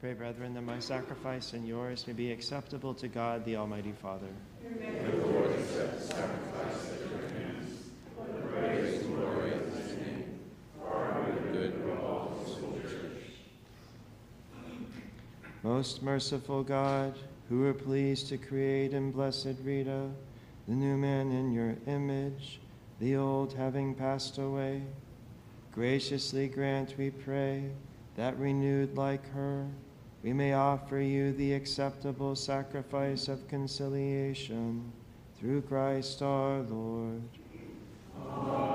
Pray, brethren, that my sacrifice and yours may be acceptable to God, the Almighty Father. May the Lord accept the sacrifice at your hands, for the praise and glory of his name, for our good and of all his holy church. Most merciful God, who were pleased to create in blessed Rita the new man in your image, the old having passed away, graciously grant, we pray, that renewed like her, we may offer you the acceptable sacrifice of conciliation through Christ our Lord. Amen.